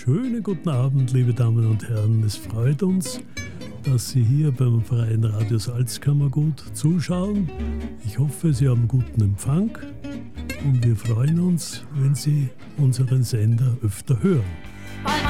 Schönen guten Abend, liebe Damen und Herren. Es freut uns, dass Sie hier beim Freien Radio Salzkammergut zuschauen. Ich hoffe, Sie haben guten Empfang und wir freuen uns, wenn Sie unseren Sender öfter hören.